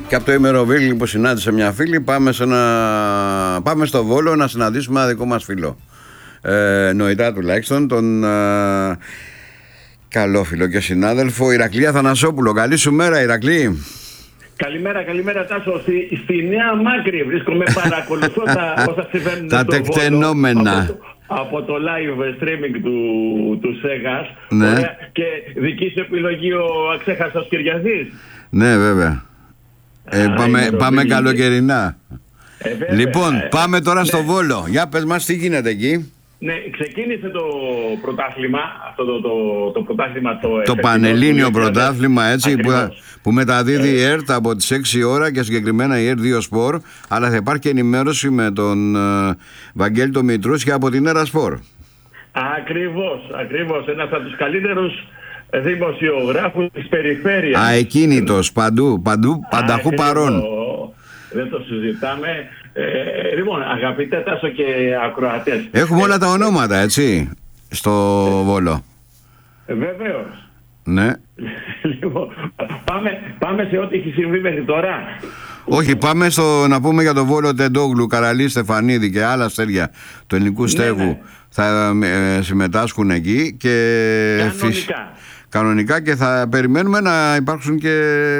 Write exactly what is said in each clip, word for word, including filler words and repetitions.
Και από το ημεροβίλι που συνάντησε μια φίλη, πάμε, σε ένα... πάμε στο Βόλο να συναντήσουμε ένα δικό μας φίλο. Ε, νοητά τουλάχιστον, τον ε, καλό φίλο και συνάδελφο Ηρακλή Αθανασόπουλο. Καλή σου μέρα, Ηρακλή. Καλημέρα, καλημέρα Τάσο. Στη, στη Νέα Μάκρη βρίσκομαι, παρακολουθώ τα όσα συμβαίνουν τα τεκτενόμενα από, από το live streaming του, του ΣΕΓΑΣ. Ναι. Και δική σου επιλογή ο Αξέχαστος Κυριαζής. Ναι, βέβαια. Ε, Α, πάμε πάμε καλοκαιρινά. Ε, βέβαια, λοιπόν, ε, πάμε τώρα ναι. στο Βόλο. Για πες μας τι γίνεται εκεί. Ναι, ξεκίνησε το πρωτάθλημα, αυτό το, το, το πρωτάθλημα το, το πανελλήνιο πρωτάθλημα, έτσι, που, που μεταδίδει ε, η ΕΡΤ από τις έξι ώρα και συγκεκριμένα η ΕΡΤ δύο Σπορ, αλλά θα υπάρχει και ενημέρωση με τον ε, Βαγγέλη τον Μητρούς από την ΕΡΑ Σπορ. Ακριβώς, ακριβώς, ένας από τους καλύτερους δημοσιογράφους της περιφέρειας. Αεκίνητος, παντού, παντού, πανταχού παρών. Δεν το συζητάμε. Ε, λοιπόν, αγαπητέ Τάσο και ακροατές. Έχουμε όλα ε, τα ονόματα, έτσι, στο ε, Βόλο. Ε, βεβαίως. Ναι. Λοιπόν, πάμε, πάμε σε ό,τι έχει συμβεί μέχρι τώρα. Όχι, πάμε στο, να πούμε για το Βόλο Τεντόγλου, Καραλή, Στεφανίδη και άλλα αστέρια του ελληνικού στέγου. Ναι, ναι. Θα ε, συμμετάσχουν εκεί και κανονικά. Κανονικά και θα περιμένουμε να υπάρξουν και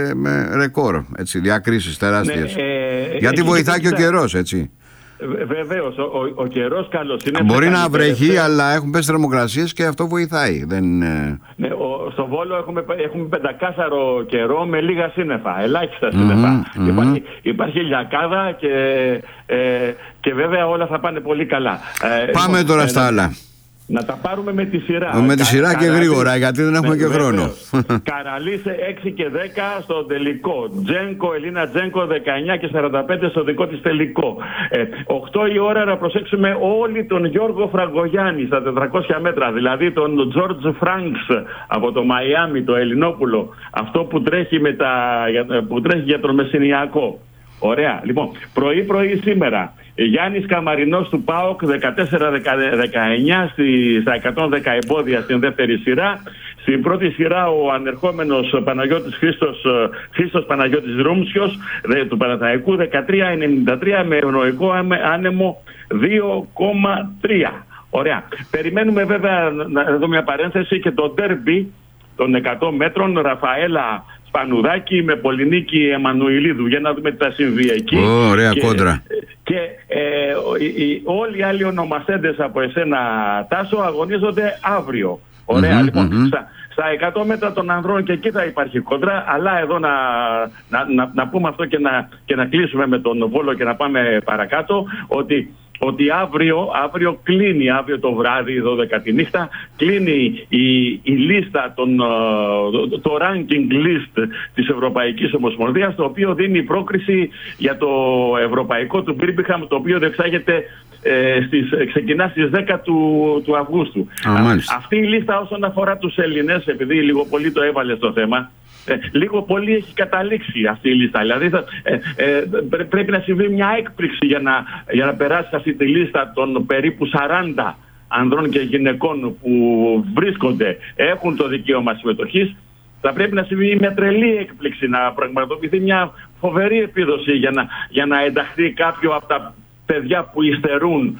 με ρεκόρ, έτσι, διακρίσεις τεράστιες. Ναι, ε, Γιατί βοηθάει και ο καιρός, έτσι. Βεβαίως, ο, ο, ο καιρός καλός είναι. Μπορεί να βρεχεί, αλλά έχουν πέσει θερμοκρασίες και αυτό βοηθάει. Δεν... Ναι, ο, στο Βόλο έχουμε, έχουμε πεντακάσαρο καιρό με λίγα σύννεφα, ελάχιστα σύννεφα. Mm-hmm, υπάρχει, mm-hmm. υπάρχει λιακάδα και, ε, και βέβαια όλα θα πάνε πολύ καλά. Πάμε ε, τώρα ε, στα άλλα. Να τα πάρουμε με τη σειρά. Με τη σειρά Κα, και Καραλής, γρήγορα, γιατί δεν έχουμε ναι, και χρόνο. Καραλής έξι και δέκα στο τελικό. Τζένκο, Ελίνα Τζένκο δεκαεννιά και σαράντα πέντε στο δικό της τελικό. Ε, οκτώ η ώρα να προσέξουμε όλοι τον Γιώργο Φραγκογιάννη στα τετρακόσια μέτρα. Δηλαδή τον Τζόρτζ Φράνξ από το Μαϊάμι, το Ελληνόπουλο. Αυτό που τρέχει, με τα, που τρέχει για τον Μεσσηνιακό. Ωραία. Λοιπόν, πρωί-πρωί σήμερα. Γιάννης Καμαρινός του ΠΑΟΚ δεκατέσσερα δεκαεννιά στα εκατόν δέκα εμπόδια στην δεύτερη σειρά. Στην πρώτη σειρά ο ανερχόμενος Παναγιώτης Χρήστος, Χρήστος Παναγιώτης Ρούμσιος του Παναθηναϊκού δεκατρία ενενήντα τρία με ευνοϊκό άνεμο δύο κόμμα τρία. Ωραία. Περιμένουμε βέβαια, να δω μια παρένθεση, και το ντέρμπι των εκατό μέτρων Ραφαέλα Σπανουδάκη με Πολυνίκη Εμμανουηλίδου, για να δούμε τι θα συμβεί εκεί. Oh, ωραία και, κόντρα. Και ε, οι, οι, όλοι οι άλλοι ονομαστέντες από εσένα, Τάσο, αγωνίζονται αύριο. Ωραία, mm-hmm, λοιπόν, mm-hmm. Στα, στα εκατό μέτρα των ανδρών και εκεί θα υπάρχει κόντρα, αλλά εδώ να, να, να, να πούμε αυτό και να, και να κλείσουμε με τον Βόλο και να πάμε παρακάτω, ότι ότι αύριο, αύριο κλείνει, αύριο το βράδυ, δώδεκα τη νύχτα, κλείνει η, η λίστα, των, το, το ranking list της Ευρωπαϊκής Ομοσπονδίας, το οποίο δίνει πρόκριση για το ευρωπαϊκό του Μπίρμπιχαμ, το οποίο διεξάγεται ε, στις, ξεκινά στις δέκα του, του Αυγούστου. Α, αυτή η λίστα όσον αφορά τους Έλληνες, επειδή λίγο πολύ το έβαλε στο θέμα, Ε, λίγο πολύ έχει καταλήξει αυτή η λίστα. Δηλαδή θα, ε, ε, πρέ, πρέπει να συμβεί μια έκπληξη για να, για να περάσει αυτή τη λίστα των περίπου σαράντα ανδρών και γυναικών που βρίσκονται, έχουν το δικαίωμα συμμετοχής. Θα πρέπει να συμβεί μια τρελή έκπληξη, να πραγματοποιηθεί μια φοβερή επίδοση για να, για να ενταχθεί κάποιο από τα παιδιά που υστερούν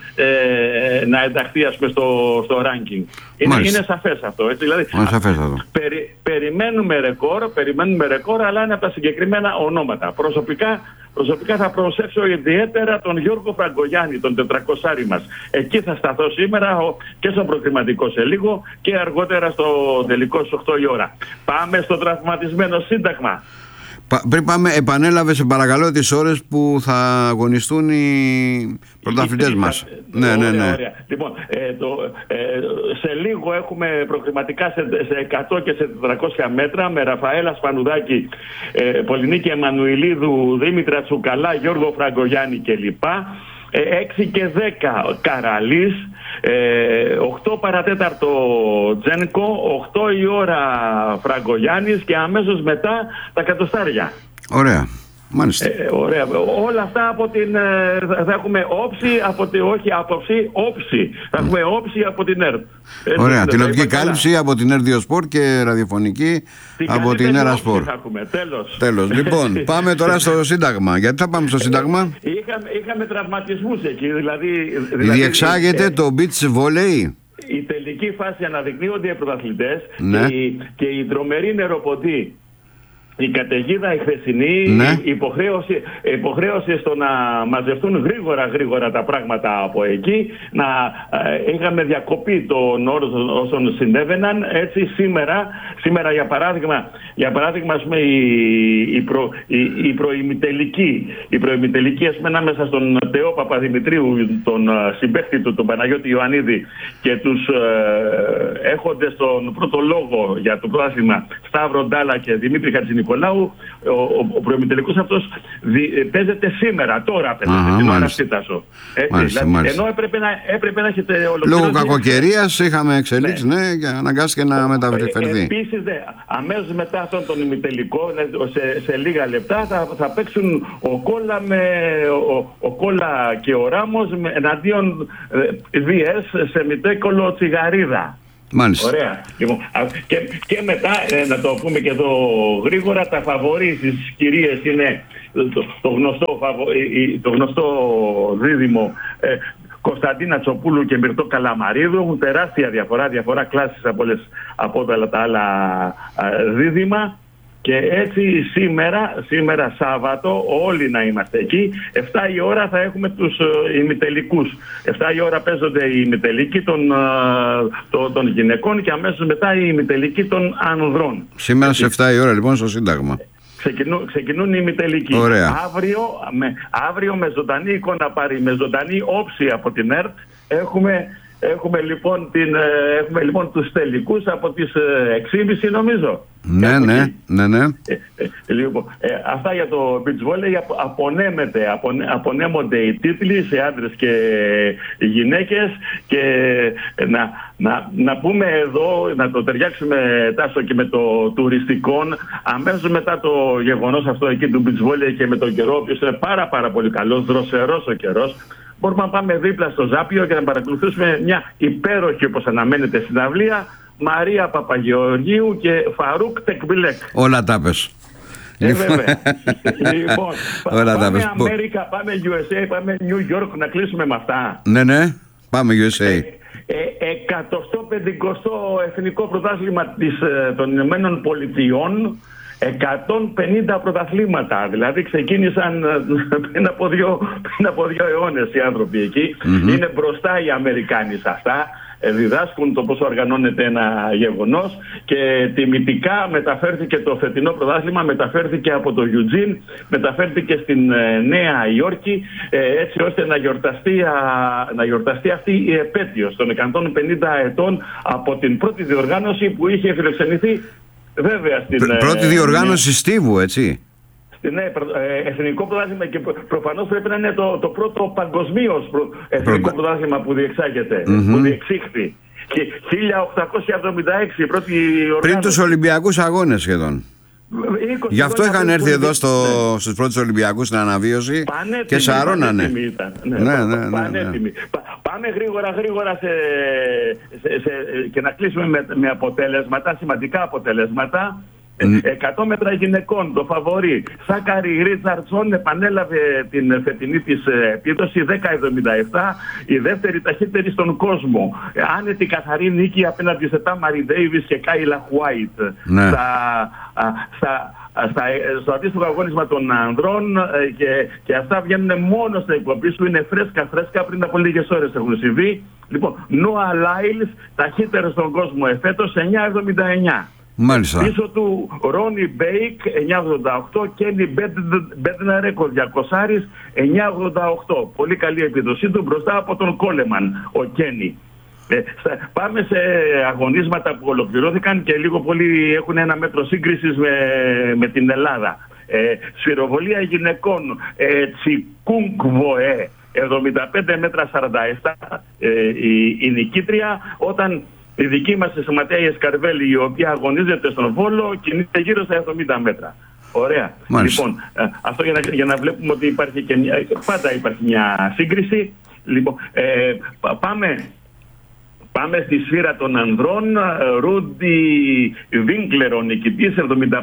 ε, να ενταχθεί, ας πούμε, στο, στο ranking. Είναι, είναι σαφές αυτό. Έτσι, δηλαδή, σαφές αυτό. Περι, περιμένουμε ρεκόρ, περιμένουμε ρεκόρ, αλλά είναι από τα συγκεκριμένα ονόματα. Προσωπικά, προσωπικά θα προσέξω ιδιαίτερα τον Γιώργο Φραγκογιάννη, τον τετρακόσάρι μας. Εκεί θα σταθώ σήμερα και στο προκριματικό σε λίγο και αργότερα στο τελικό στις οκτώ η ώρα. Πάμε στο τραυματισμένο σύνταγμα. Πριν πάμε, επανέλαβε σε παρακαλώ τις ώρες που θα αγωνιστούν οι πρωταθλητές μας. Ναι, ναι, ναι. Ωραία. Λοιπόν, ε, το, ε, σε λίγο έχουμε προκριματικά σε, σε εκατό και σε τετρακόσια μέτρα με Ραφαέλα Σπανουδάκη, ε, Πολυνίκη Εμμανουηλίδου, Δήμητρα Τσουκαλά, Γιώργο Φραγκογιάννη κλπ. έξι και δέκα Καραλής, ε, οκτώ παρατέταρτο Τζένκο, οκτώ η ώρα Φραγκογιάννης και αμέσως μετά τα κατοστάρια. Ωραία. Μάλιστα. Ε, ωραία. Όλα αυτά από την, θα έχουμε όψη, από τη, όχι άποψη, όψη. Θα έχουμε όψη από την ΕΡΤ. Ωραία. Τηλεοπτική κάλυψη από την ΕΡΤ δύο Σπορ και ραδιοφωνική την από την ΕΡΑ Σπορ. Τέλος. Τέλος. Λοιπόν, πάμε τώρα στο Σύνταγμα. Γιατί θα πάμε στο Σύνταγμα? Είχαμε, είχαμε τραυματισμούς εκεί. Δηλαδή, δηλαδή διεξάγεται ε, το beach volley. Η τελική φάση αναδεικνύονται οι πρωταθλητές, ναι. και, η, και η τρομερή νεροποντή. Η καταιγίδα η χθεσινή, ναι. υποχρέωση, υποχρέωση στο να μαζευτούν γρήγορα γρήγορα τα πράγματα από εκεί, να ε, είχαμε διακοπή των όρων όσων συνέβαιναν. Έτσι σήμερα, σήμερα για παράδειγμα, για παράδειγμα ας πούμε, η, η, προ, η, η προημιτελική, η προημιτελική ας πούμε, ανάμεσα στον Τεό Παπαδημητρίου, τον συμπαίχτη του, τον Παναγιώτη Ιωαννίδη, και τους ε, έχοντες τον πρώτο λόγο για το πρωτάθλημα Σταύρο Ντάλα και Δημήτρη Χατζηνικολάου, ο, ο, ο προημιτελικός αυτός δι, παίζεται σήμερα, τώρα παίζεται, την ώρα αυτή τάσο. Ενώ έπρεπε να, έπρεπε να έχετε ολοκληρώσει. Λόγω κακοκαιρίας είχαμε εξελίξει, ναι, ναι, και αναγκάστηκε να μεταφερθεί. Επίσης, αμέσως μετά αυτόν τον ημιτελικό, σε, σε λίγα λεπτά, θα, θα παίξουν ο Κόλλα, με, ο, ο Κόλλα και ο Ράμος εναντίον βι ες σε Μητέκολο Τσιγαρίδα. Μάλιστα. Ωραία. Λοιπόν, και, και μετά, ε, να το πούμε και εδώ γρήγορα, τα φαβορί στις κυρίες είναι το, το, γνωστό, φαβο, το γνωστό δίδυμο ε, Κωνσταντίνα Τσοπούλου και Μυρτώ Καλαμαρίδου. Έχουν τεράστια διαφορά, διαφορά κλάσης από, όλες, από όλα τα άλλα α, δίδυμα. Και έτσι σήμερα, σήμερα Σάββατο, όλοι να είμαστε εκεί. εφτά η ώρα θα έχουμε τους uh, ημιτελικούς. εφτά η ώρα παίζονται οι ημιτελικοί των, uh, των, των γυναικών και αμέσως μετά οι ημιτελικοί των ανδρών. Σήμερα σε εφτά η ώρα λοιπόν στο Σύνταγμα. Ξεκινούν, ξεκινούν οι ημιτελικοί. Αύριο με, αύριο με ζωντανή εικόνα πάρει, με ζωντανή όψη από την ΕΡΤ έχουμε... Έχουμε λοιπόν, την, έχουμε λοιπόν τους τελικούς από τις έξι και μισή νομίζω. Ναι, ναι, ναι, ναι. Ε, ε, λοιπόν, ε, αυτά για το beach volley. Απονέμεται, απονέ, απονέμονται οι τίτλοι σε άντρες και γυναίκες και να, να, να πούμε εδώ, να το ταιριάξουμε Τάσο και με το τουριστικό, αμέσως μετά το γεγονός αυτό εκεί του beach volley και με τον καιρό, ο οποίος είναι πάρα πάρα πολύ καλός, δροσερός ο καιρός, μπορούμε να πάμε δίπλα στο Ζάπιο και να παρακολουθήσουμε μια υπέροχη, όπως αναμένεται, συναυλία Μαρία Παπαγεωργίου και Φαρούκ Τεκμπιλέκ. Όλα τα πες. Ε, βέβαια. Λοιπόν, Όλα πάμε Αμέρικα, πάμε γιου ες έι, πάμε New York, να κλείσουμε με αυτά. Ναι, ναι, πάμε γιου ες έι. εκατοστό πενηκοστό εθνικό πρωτάθλημα της, των Ηνωμένων Πολιτειών. εκατόν πενήντα πρωταθλήματα, δηλαδή ξεκίνησαν πριν από δύο, πριν από δύο αιώνες οι άνθρωποι εκεί. Mm-hmm. Είναι μπροστά οι Αμερικάνοι σε αυτά, διδάσκουν το πώς οργανώνεται ένα γεγονός και τιμητικά μεταφέρθηκε το φετινό πρωτάθλημα, μεταφέρθηκε από το Eugene, μεταφέρθηκε στην Νέα Υόρκη, έτσι ώστε να γιορταστεί, να γιορταστεί αυτή η επέτειος των εκατόν πενήντα ετών από την πρώτη διοργάνωση που είχε φιλοξενηθεί. Βέβαια, στην, πρώτη διοργάνωση ε, Στίβου, έτσι. Ναι, εθνικό πρωτάθλημα και προφανώς πρέπει να είναι το, το πρώτο παγκοσμίως εθνικό Προ... πρωτάθλημα που διεξάγεται, mm-hmm. που διεξήχθη. Και χίλια οκτακόσια εβδομήντα έξι η πρώτη οργάνωση. Πριν τους Ολυμπιακούς Αγώνες σχεδόν. Γι' αυτό είχαν έρθει εδώ στο, ναι. στους πρώτους Ολυμπιακούς στην αναβίωση πανέτοιμη, και σαρώνανε. Ναι, ναι, ναι, ναι, πανέτοιμη. Πάμε γρήγορα γρήγορα σε, σε, σε, και να κλείσουμε με, με αποτέλεσματα, σημαντικά αποτέλεσματα. Mm. εκατό μέτρα γυναικών, το φαβορί Σάκαρη Ρίτσαρτσον επανέλαβε την φετινή της επίδοση δέκα εβδομήντα επτά, η δεύτερη ταχύτερη στον κόσμο. Άνετη καθαρή νίκη απέναντι σε Τάμαρι Ντέιβις και Κάιλα Χουάιτ. Ναι. Στα, στα, στα, στο αντίστοιχο αγώνισμα των ανδρών και, και αυτά βγαίνουν μόνο στην εκπομπή σου, είναι φρέσκα φρέσκα, πριν από λίγες ώρες έχουν συμβεί. Λοιπόν, Νόα Λάιλς, ταχύτερος στον κόσμο εφέτος, εννιά εβδομήντα εννιά. Μάλιστα. Πίσω του Ρόνι Μπέικ εννιά ογδόντα οκτώ, Κένι Μπέντναρε Κοδιακοσάρης εννιά ογδόντα οκτώ. Πολύ καλή επίδοσή του μπροστά από τον Κόλεμαν, ο Κένι. Ε, πάμε σε αγωνίσματα που ολοκληρώθηκαν και λίγο πολύ έχουν ένα μέτρο σύγκρισης με, με την Ελλάδα. Ε, σφυροβολία γυναικών, ε, Τσικούγκβοε, εβδομήντα πέντε μέτρα σαράντα επτά ε, η, η νικήτρια, όταν η δική μας η Ματέα Σκαρβέλη, η οποία αγωνίζεται στον Βόλο, κινείται γύρω στα εβδομήντα μέτρα. Ωραία. Μάλιστα. Λοιπόν, ε, αυτό για να, για να βλέπουμε ότι υπάρχει και μια, πάντα υπάρχει μια σύγκριση. Λοιπόν, ε, πάμε... Πάμε στη σφύρα των ανδρών. Ρούντι Βίνκλερ, ο νικητής, εβδομήντα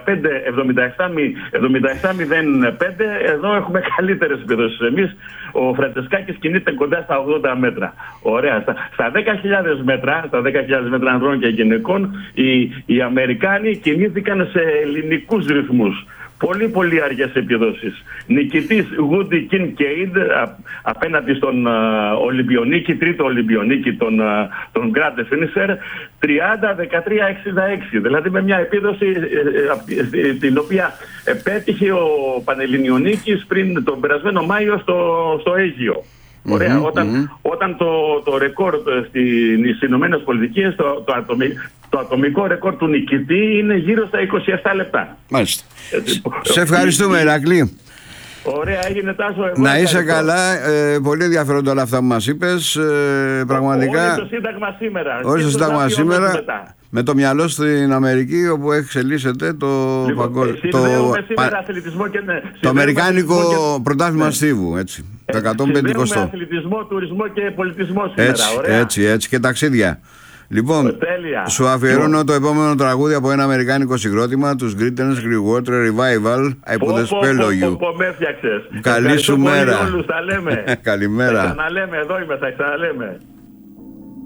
επτά μηδέν πέντε. Εδώ έχουμε καλύτερες επιδόσεις εμείς. Ο Φραντσεσκάκης κινείται κοντά στα ογδόντα μέτρα. Ωραία. Στα, στα δέκα χιλιάδες μέτρα, στα δέκα χιλιάδες μέτρα ανδρών και γυναικών, οι, οι Αμερικάνοι κινήθηκαν σε ελληνικούς ρυθμούς. Πολύ πολύ αργές επιδόσεις. Νικητής Woody Kincaid απέναντι στον uh, Ολυμπιονίκη, τρίτο Ολυμπιονίκη, τον, uh, τον Grand Finisher, τριάντα δεκατρία εξήντα έξι. Δηλαδή με μια επίδοση ε, ε, την οποία πέτυχε ο Πανελληνιονίκης πριν τον περασμένο Μάιο στο, στο Αίγυο. Ωραία. Mm-hmm, όταν mm-hmm. όταν το, το ρεκόρ στις Ηνωμένες Πολιτείες, το, το, ατομι, το ατομικό ρεκόρ του νικητή είναι γύρω στα είκοσι επτά λεπτά. Μάλιστα. Έτσι, σε ευχαριστούμε, Ηρακλή. Ωραία, έγινε, Τάσο. Εγώ να είσαι καλά. Ε, πολύ ενδιαφέροντα όλα αυτά που μας είπες. Ε, πραγματικά. Όχι στο Σύνταγμα σήμερα. Όχι στο Σύνταγμα σήμερα. Με το μυαλό στην Αμερική, όπου εξελίσσεται το, λοιπόν, παγκο... το... Πα... αθλητισμό και... το Αμερικάνικο και... πρωτάθλημα ναι. στίβου. Έτσι. Ε, το εκατόν πενήντα. Αθλητισμό, τουρισμό και πολιτισμό σήμερα. Έτσι, ωραία. έτσι, έτσι και ταξίδια. Λοιπόν, τέλεια. Σου αφιερώνω το επόμενο τραγούδι από ένα αμερικάνικο συγκρότημα, τους Creedence Clearwater Revival, I Put a Spell on You. Πω, με έφτιαξες. Καλή σου μέρα. Όλους, τα λέμε. Καλημέρα. Θα ξαναλέμε, εδώ είμαι, θα ξαναλέμε.